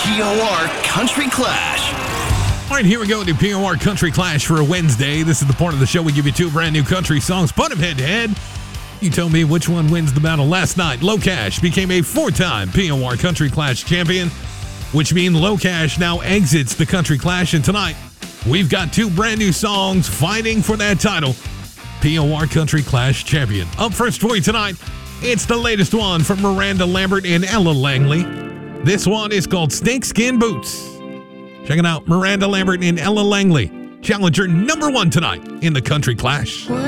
POR Country Clash. All right, here we go to POR Country Clash for a Wednesday. This is the part of the show we give you two brand new country songs, put them head-to-head. You tell me which one wins the battle. Last night, LoCash became a four-time POR Country Clash champion, which means LoCash now exits the Country Clash. And tonight, we've got two brand new songs fighting for that title, POR Country Clash champion. Up first for you tonight, it's the latest one from Miranda Lambert and Ella Langley. This one is called Snakeskin Boots. Check it out, Miranda Lambert and Ella Langley, challenger number one tonight in the Country Clash.